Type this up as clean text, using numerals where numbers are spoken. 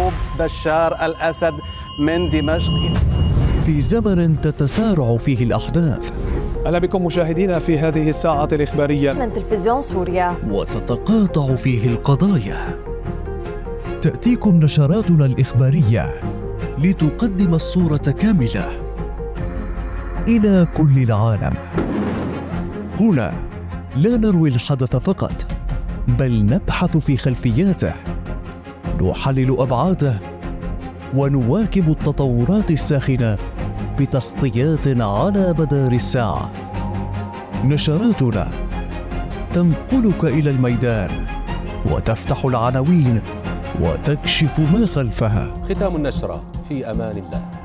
هروب بشار الأسد من دمشق. في زمن تتسارع فيه الأحداث، أهلا بكم مشاهدينا في هذه الساعة الإخبارية من تلفزيون سوريا، وتتقاطع فيه القضايا. تأتيكم نشراتنا الإخبارية لتقدم الصورة كاملة إلى كل العالم. هنا لا نروي الحدث فقط، بل نبحث في خلفياته، نحلل أبعاده، ونواكب التطورات الساخنة بتغطيات على مدار الساعة. نشراتنا تنقلك إلى الميدان وتفتح العناوين وتكشف ما خلفها. ختام النشرة، في أمان الله.